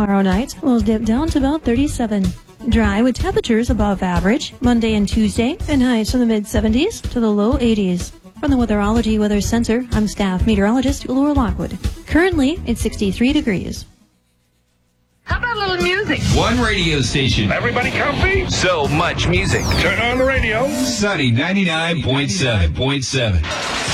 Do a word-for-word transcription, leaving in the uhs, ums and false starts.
Tomorrow night will dip down to about thirty-seven. Dry with temperatures above average Monday and Tuesday, and highs from the mid-seventies to the low eighties. From the Weatherology Weather Center, I'm staff meteorologist Laura Lockwood. Currently, it's sixty-three degrees. How about a little music? One radio station. Everybody comfy? So much music. Turn on the radio. Sunny ninety-nine point seven point seven.